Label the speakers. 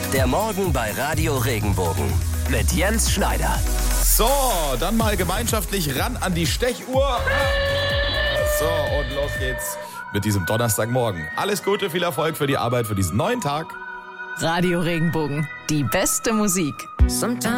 Speaker 1: Der Morgen bei Radio Regenbogen mit Jens Schneider.
Speaker 2: So, dann mal gemeinschaftlich ran an die Stechuhr. So, und los geht's mit diesem Donnerstagmorgen. Alles Gute, viel Erfolg für die Arbeit für diesen neuen Tag.
Speaker 3: Radio Regenbogen, die beste Musik.